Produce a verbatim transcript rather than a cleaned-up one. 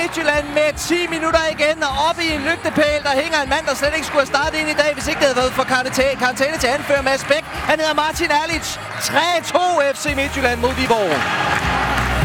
Midtjylland med ti minutter igen, og oppe i en lygtepæl, der hænger en mand, der slet ikke skulle have startet ind i dag, hvis ikke det havde været for karantæne til anfører Mads Bæk. Han hedder Martin Erlich. tre to F C Midtjylland mod Viborg.